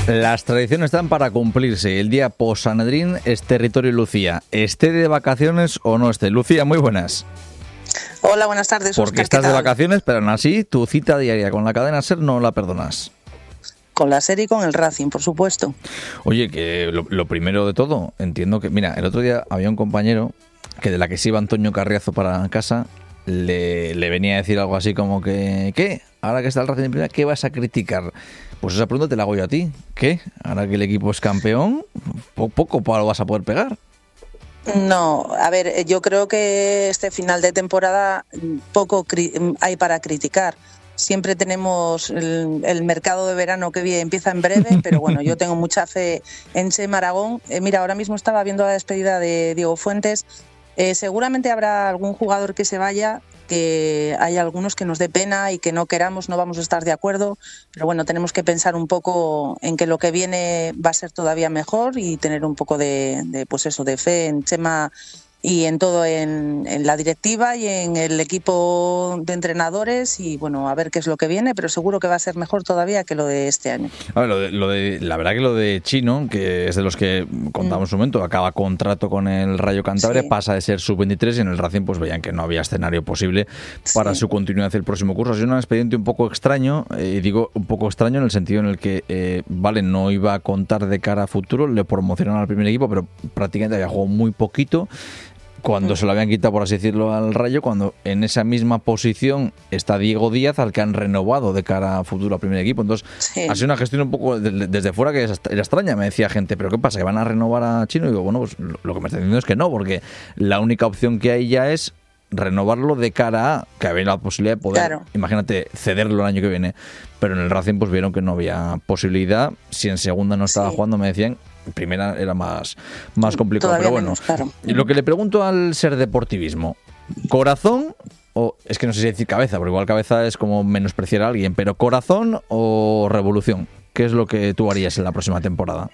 Las tradiciones están para cumplirse. El día post-Sanedrín es territorio Lucía. ¿Esté de vacaciones o no esté? Lucía, muy buenas. Hola, buenas tardes. Porque Óscar, estás de vacaciones, pero aún así tu cita diaria con la cadena SER no la perdonas. Con la SER y con el Racing, por supuesto. Oye, que lo primero de todo, entiendo que... Mira, el otro día había un compañero que de la que se iba Antonio Carriazo para casa, le venía a decir algo así como que... ¿Qué? Ahora que está el Racing en primera, ¿qué vas a criticar? Pues esa pregunta te la hago yo a ti. ¿Qué? Ahora que el equipo es campeón, poco lo vas a poder pegar. No, a ver, yo creo que este final de temporada poco hay para criticar. Siempre tenemos el mercado de verano que empieza en breve, pero bueno, yo tengo mucha fe en Chema Aragón. Mira, ahora mismo estaba viendo la despedida de Diego Fuentes. Seguramente habrá algún jugador que se vaya, que hay algunos que nos dé pena y que no queramos, no vamos a estar de acuerdo, pero bueno, tenemos que pensar un poco en que lo que viene va a ser todavía mejor y tener un poco de fe en Chema y en todo, en la directiva y en el equipo de entrenadores, y bueno, a ver qué es lo que viene, pero seguro que va a ser mejor todavía que lo de este año. A ver, la verdad que lo de Chino, que es de los que contamos un momento, acaba contrato con el Rayo Cantabria, sí. Pasa de ser sub-23 y en el Racing pues veían que no había escenario posible para su continuidad el próximo curso. Ha sido un expediente un poco extraño, y digo un poco extraño en el sentido en el que, no iba a contar de cara a futuro, le promocionaron al primer equipo, pero prácticamente había jugado muy poquito. Cuando se lo habían quitado, por así decirlo, al Rayo, cuando en esa misma posición está Diego Díaz, al que han renovado de cara a futuro al primer equipo. Entonces, sí. Ha sido una gestión un poco desde fuera que era extraña. Me decía gente, ¿pero qué pasa? ¿Que van a renovar a Chino? Y digo, bueno, pues lo que me está diciendo es que no, porque la única opción que hay ya es renovarlo de cara a que había la posibilidad de poder, claro, imagínate, cederlo el año que viene. Pero en el Racing pues vieron que no había posibilidad. Si en segunda no estaba jugando, me decían, en primera era más complicado. Todavía pero bueno, menos, claro. Y lo que le pregunto al Ser Deportivismo, ¿corazón o, es que no sé si decir cabeza, porque igual cabeza es como menospreciar a alguien, pero corazón o revolución? ¿Qué es lo que tú harías en la próxima temporada?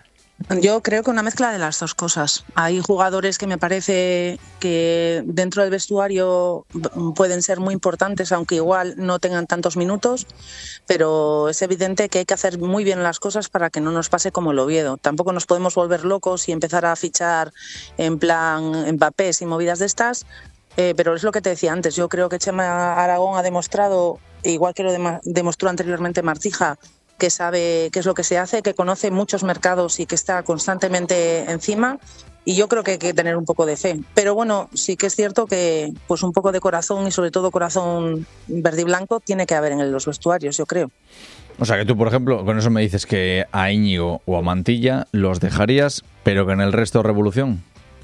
Yo creo que una mezcla de las dos cosas. Hay jugadores que me parece que dentro del vestuario pueden ser muy importantes, aunque igual no tengan tantos minutos, pero es evidente que hay que hacer muy bien las cosas para que no nos pase como el Oviedo. Tampoco nos podemos volver locos y empezar a fichar en plan Mbappés y movidas de estas, pero es lo que te decía antes. Yo creo que Chema Aragón ha demostrado, igual que lo demostró anteriormente Martija, que sabe qué es lo que se hace, que conoce muchos mercados y que está constantemente encima, y yo creo que hay que tener un poco de fe. Pero bueno, sí que es cierto que pues un poco de corazón, y sobre todo corazón verde y blanco, tiene que haber en los vestuarios, yo creo. O sea que tú, por ejemplo, con eso me dices que a Íñigo o a Mantilla los dejarías, pero que en el resto revolución.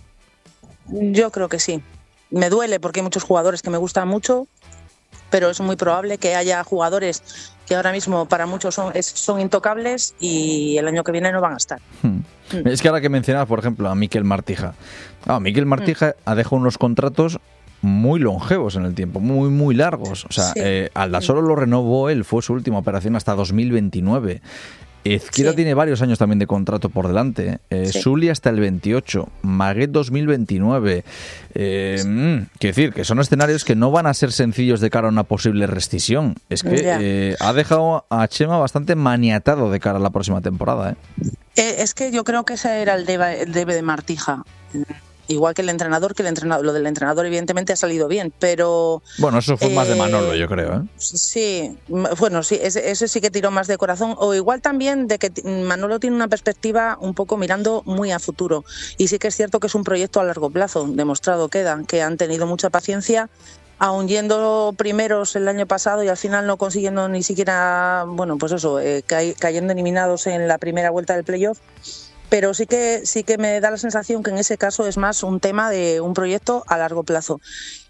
Yo creo que sí. Me duele porque hay muchos jugadores que me gustan mucho, pero es muy probable que haya jugadores que ahora mismo para muchos son intocables y el año que viene no van a estar. Es que ahora que mencionabas, por ejemplo, a Miquel Martija. Miquel Martija ha dejado unos contratos muy longevos en el tiempo, muy largos. O sea, sí. Aldasoro lo renovó él, fue su última operación hasta 2029. Izquierda tiene varios años también de contrato por delante. Sully hasta el 28, Maguet 2029. Quiero decir que son escenarios que no van a ser sencillos de cara a una posible rescisión. Es que ha dejado a Chema bastante maniatado de cara a la próxima temporada. Es que yo creo que ese era el debe de Martija. Igual que el entrenador, lo del entrenador evidentemente ha salido bien, pero... Bueno, eso fue más de Manolo, yo creo, ¿eh? Sí, bueno, sí, ese sí que tiró más de corazón, o igual también de que Manolo tiene una perspectiva un poco mirando muy a futuro, y sí que es cierto que es un proyecto a largo plazo, demostrado queda, que han tenido mucha paciencia, aun yendo primeros el año pasado y al final no consiguiendo ni siquiera, bueno, pues eso, cayendo eliminados en la primera vuelta del playoff. Pero sí que me da la sensación que en ese caso es más un tema de un proyecto a largo plazo.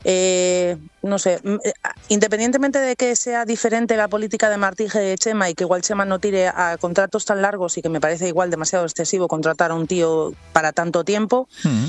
No sé, independientemente de que sea diferente la política de Martija y de Chema, y que igual Chema no tire a contratos tan largos, y que me parece igual demasiado excesivo contratar a un tío para tanto tiempo,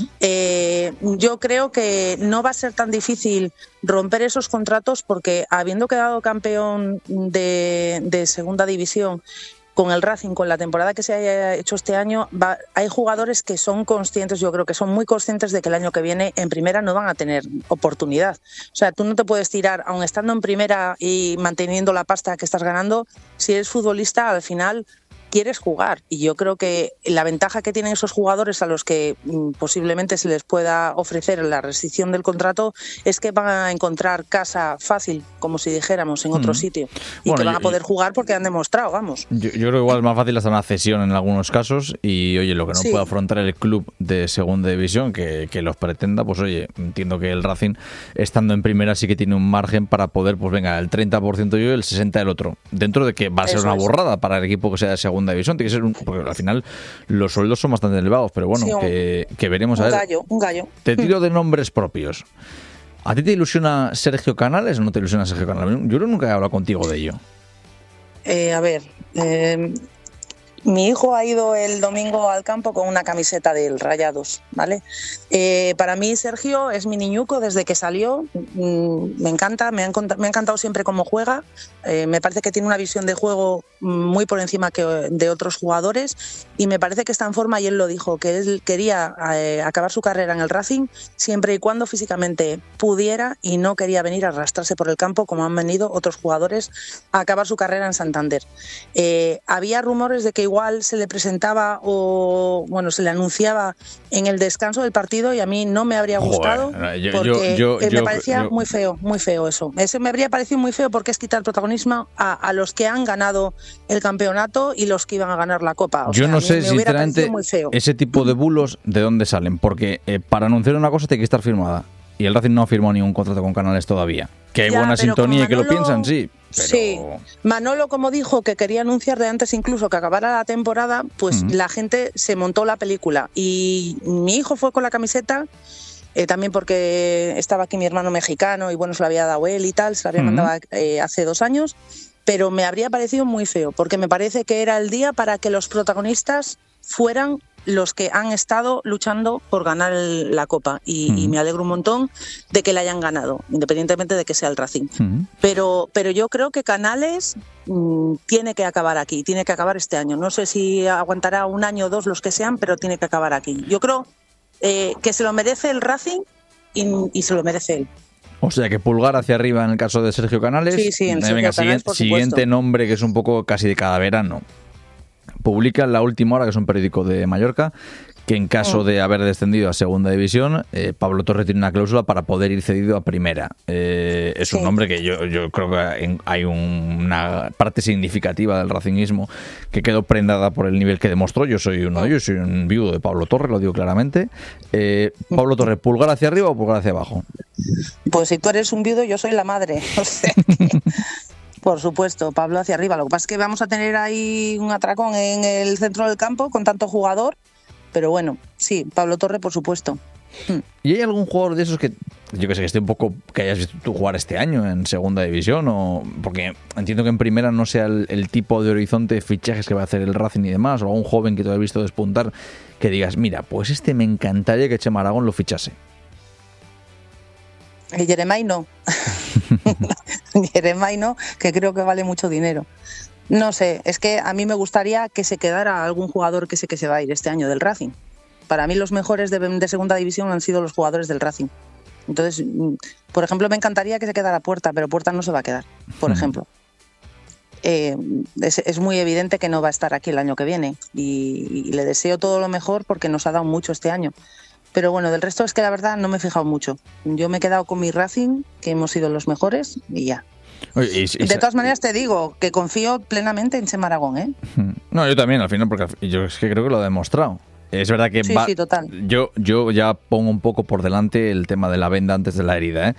yo creo que no va a ser tan difícil romper esos contratos, porque habiendo quedado campeón de segunda división con el Racing, con la temporada que se haya hecho este año, hay jugadores que son conscientes, yo creo que son muy conscientes de que el año que viene en primera no van a tener oportunidad. O sea, tú no te puedes tirar, aun estando en primera y manteniendo la pasta que estás ganando, si eres futbolista, al final quieres jugar. Y yo creo que la ventaja que tienen esos jugadores a los que posiblemente se les pueda ofrecer la rescisión del contrato es que van a encontrar casa fácil, como si dijéramos, en otro sitio. Y bueno, que van a poder jugar porque han demostrado, vamos. Yo creo que igual es más fácil hasta una cesión en algunos casos y, oye, lo que no puede afrontar el club de segunda división que los pretenda, pues oye, entiendo que el Racing, estando en primera, sí que tiene un margen para poder, pues venga, el 30% yo y el 60% el otro. Dentro de que va a ser una borrada para el equipo que sea de segunda división, tiene que ser porque al final los sueldos son bastante elevados, pero bueno, que veremos a ver. Un gallo. Te tiro de nombres propios. ¿A ti te ilusiona Sergio Canales o no te ilusiona Sergio Canales? Yo creo que nunca he hablado contigo de ello. Mi hijo ha ido el domingo al campo con una camiseta del Rayados, ¿vale? Para mí Sergio es mi niñuco desde que salió. Me encanta, me ha encantado siempre cómo juega. Me parece que tiene una visión de juego muy por encima que de otros jugadores y me parece que está en forma, y él lo dijo, que él quería acabar su carrera en el Racing siempre y cuando físicamente pudiera y no quería venir a arrastrarse por el campo como han venido otros jugadores a acabar su carrera en Santander. Había rumores de que igual se le presentaba o bueno, se le anunciaba en el descanso del partido y a mí no me habría gustado porque me parecía muy feo eso. Ese me habría parecido muy feo porque es quitar protagonismo a los que han ganado el campeonato y los que iban a ganar la Copa. Yo no sé, sinceramente, ese tipo de bulos, ¿de dónde salen? Porque para anunciar una cosa tiene que estar firmada. Y el Racing no ha firmado ningún contrato con Canales todavía. Que hay buena sintonía y que lo piensan, sí. Pero... Sí, Manolo, como dijo que quería anunciar de antes incluso que acabara la temporada, pues la gente se montó la película. Y mi hijo fue con la camiseta, también porque estaba aquí mi hermano mexicano y bueno, se la había dado él y tal, se la había mandado hace 2 años. Pero me habría parecido muy feo, porque me parece que era el día para que los protagonistas fueran los que han estado luchando por ganar la Copa y me alegro un montón de que la hayan ganado, independientemente de que sea el Racing. Pero yo creo que Canales tiene que acabar aquí, tiene que acabar este año. No sé si aguantará 1 año o 2 los que sean, pero tiene que acabar aquí. Yo creo que se lo merece el Racing y se lo merece él. O sea que pulgar hacia arriba en el caso de Sergio Canales. Sí, en Sergio Canales, por siguiente nombre, que es un poco casi de cada verano. Publica La Última Hora, que es un periódico de Mallorca, que en caso de haber descendido a segunda división, Pablo Torre tiene una cláusula para poder ir cedido a primera. Es un nombre que yo creo que hay una parte significativa del racinguismo que quedó prendada por el nivel que demostró. Yo soy uno de ellos, soy un viudo de Pablo Torre, lo digo claramente. Pablo Torre, ¿pulgar hacia arriba o pulgar hacia abajo? Pues si tú eres un viudo, yo soy la madre. O sea por supuesto, Pablo hacia arriba. Lo que pasa es que vamos a tener ahí un atracón en el centro del campo con tanto jugador. Pero bueno, sí, Pablo Torre, por supuesto. ¿Y hay algún jugador de esos que, yo que sé, que esté un poco, que hayas visto tú jugar este año en segunda división? O porque entiendo que en primera no sea el tipo de horizonte de fichajes que va a hacer el Racing y demás, o algún joven que te haya visto despuntar, que digas, mira, pues este me encantaría que Chema Aragón lo fichase. Jeremai no. Jeremai no, que creo que vale mucho dinero. No sé, es que a mí me gustaría que se quedara algún jugador que sé que se va a ir este año del Racing. Para mí los mejores de segunda división han sido los jugadores del Racing. Entonces, por ejemplo, me encantaría que se quedara Puerta, pero Puerta no se va a quedar, por ejemplo. Es muy evidente que no va a estar aquí el año que viene y le deseo todo lo mejor porque nos ha dado mucho este año. Pero bueno, del resto es que la verdad no me he fijado mucho. Yo me he quedado con mi Racing, que hemos sido los mejores y ya. Oye, de todas maneras te digo que confío plenamente en Chema Aragón, ¿eh? No, yo también, al final, porque yo es que creo que lo he demostrado. Es verdad que sí, total. Yo ya pongo un poco por delante el tema de la venda antes de la herida, ¿eh?